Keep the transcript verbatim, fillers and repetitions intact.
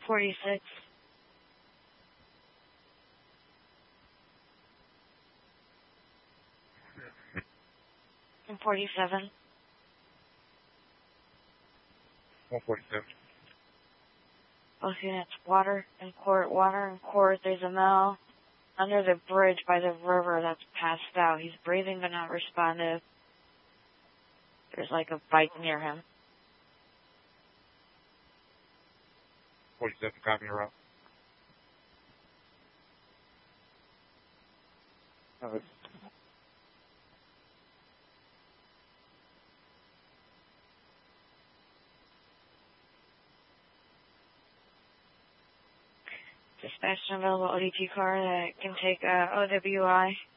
forty-six. And forty-seven. one forty-seven. Both units, water and court, water and court. There's a male under the bridge by the river that's passed out. He's breathing but not responsive. There's like a bike near him. forty-seven, copy your route. All right. Dispatch an available O D T car that can take uh, O W I